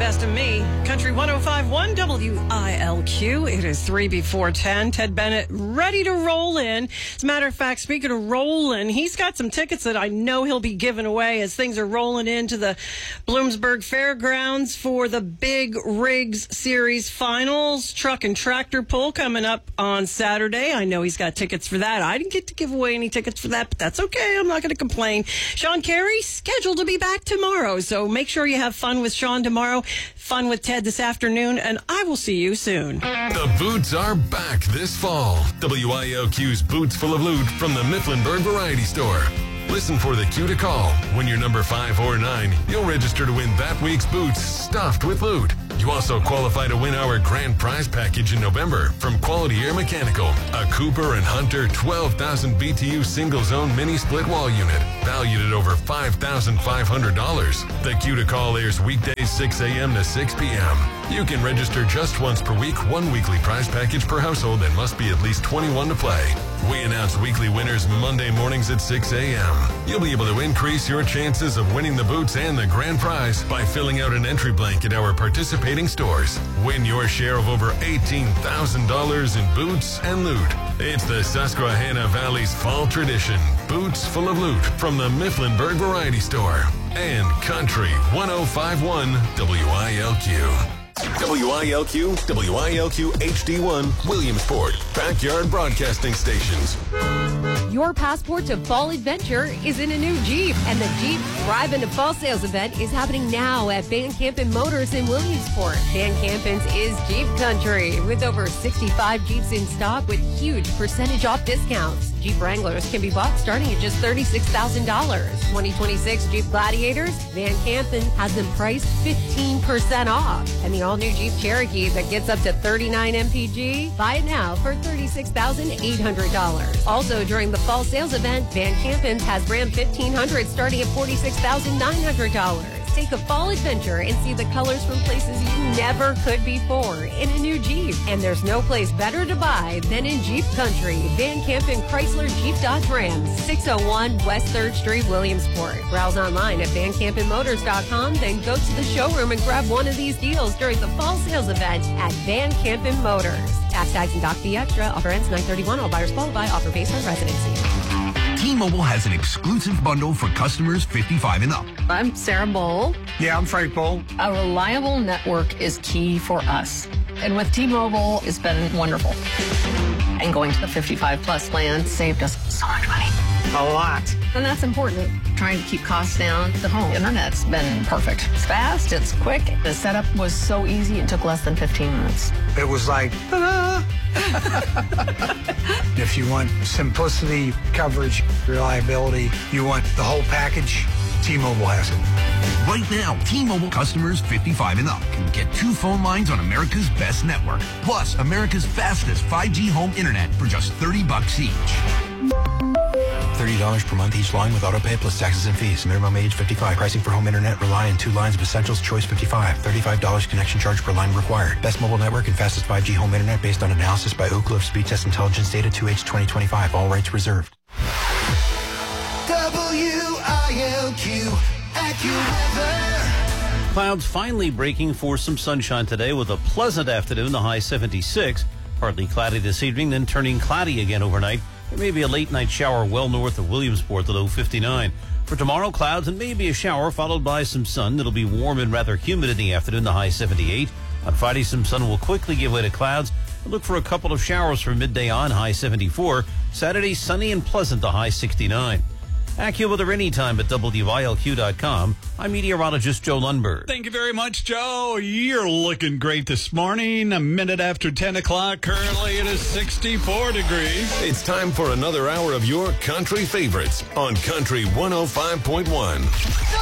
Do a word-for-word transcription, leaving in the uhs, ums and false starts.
Best of Me. Country one oh five point one W I L Q. It is three before ten. Ted Bennett ready to roll in. As a matter of fact, speaking of rolling, he's got some tickets that I know he'll be giving away as things are rolling into the Bloomsburg Fairgrounds for the Big Rigs Series Finals. Truck and tractor pull coming up on Saturday. I know he's got tickets for that. I didn't get to give away any tickets for that, but that's okay. I'm not going to complain. Sean Carey scheduled to be back tomorrow, so make sure you have fun with Sean tomorrow, fun with Ted this afternoon, and I will see you soon. The Boots are back this fall. W I L Q's Boots Full of Loot from the Mifflinburg Variety Store. Listen for the cue to call. When you're number five or nine, you'll register to win that week's boots stuffed with loot. You also qualify to win our grand prize package in November from Quality Air Mechanical, a Cooper and Hunter twelve thousand B T U single-zone mini split wall unit, valued at over five thousand five hundred dollars. The cue to call airs weekdays six a.m. to six p.m. You can register just once per week, one weekly prize package per household, and must be at least twenty-one to play. We announce weekly winners Monday mornings at six a.m. You'll be able to increase your chances of winning the boots and the grand prize by filling out an entry blank at our participating stores. Win your share of over eighteen thousand dollars in boots and loot. It's the Susquehanna Valley's fall tradition. Boots Full of Loot from the Mifflinburg Variety Store and Country one oh five point one W I L Q. W I L Q, W I L Q H D one, Williamsport, Backyard Broadcasting Stations. Your passport to fall adventure is in a new Jeep, and the Jeep Drive into Fall Sales event is happening now at Van Campen Motors in Williamsport. Van Campen's is Jeep Country, with over sixty-five Jeeps in stock with huge percentage off discounts. Jeep Wranglers can be bought starting at just thirty-six thousand dollars. twenty twenty-six Jeep Gladiators, Van Campen has them priced fifteen percent off. And the all-new Jeep Cherokee that gets up to thirty-nine M P G, buy it now for thirty-six thousand eight hundred dollars. Also, during the fall sales event, Van Campen's has Ram fifteen hundred starting at forty-six thousand nine hundred dollars. Take a fall adventure and see the colors from places you never could before in a new Jeep. And there's no place better to buy than in Jeep Country. Van Campen Chrysler Jeep Dodge Ram, six oh one West third Street, Williamsport. Browse online at van campen motors dot com, then go to the showroom and grab one of these deals during the fall sales event at Van Campen Motors. Tax tags and doc fee extra. Offer ends nine thirty-one. All buyers qualify. Offer based on residency. T-Mobile has an exclusive bundle for customers fifty-five and up. I'm Sarah Bowl. Yeah, I'm Frank Bowl. A reliable network is key for us. And with T-Mobile, it's been wonderful. And going to the fifty-five plus plan saved us so much money. A lot. And that's important. Trying to keep costs down. The home internet's been perfect. It's fast, it's quick. The setup was so easy, it took less than fifteen minutes. It was like, ta-da! If you want simplicity, coverage, reliability, you want the whole package, T-Mobile has it. Right now, T-Mobile customers fifty-five and up can get two phone lines on America's best network, plus America's fastest five G home internet for just thirty bucks each. thirty dollars per month each line with autopay plus taxes and fees. Minimum age fifty-five. Pricing for home internet rely on two lines of Essentials Choice fifty-five. thirty-five dollars connection charge per line required. Best mobile network and fastest five G home internet based on analysis by Ookla of Speed Test Intelligence data two H twenty twenty-five. All rights reserved. W I L Q AccuWeather. Clouds finally breaking for some sunshine today with a pleasant afternoon, the high seventy-six. Partly cloudy this evening, then turning cloudy again overnight. There may be a late night shower well north of Williamsport, the low fifty-nine. For tomorrow, clouds and maybe a shower followed by some sun. It'll be warm and rather humid in the afternoon, the high seventy-eight. On Friday, some sun will quickly give way to clouds. Look for a couple of showers from midday on, high seventy-four. Saturday, sunny and pleasant, the high sixty-nine. AccuWeather anytime at W I L Q dot com. I'm meteorologist Joe Lundberg. Thank you very much, Joe. You're looking great this morning. A minute after ten o'clock. Currently, it is sixty-four degrees. It's time for another hour of your country favorites on Country one oh five point one.